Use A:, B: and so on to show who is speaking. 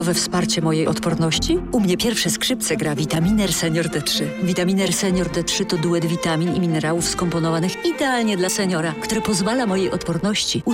A: we wsparcie mojej odporności? U mnie pierwsze skrzypce gra Vitaminer Senior D3. Vitaminer Senior D3 to duet witamin i minerałów skomponowanych idealnie dla seniora, który pozwala mojej odporności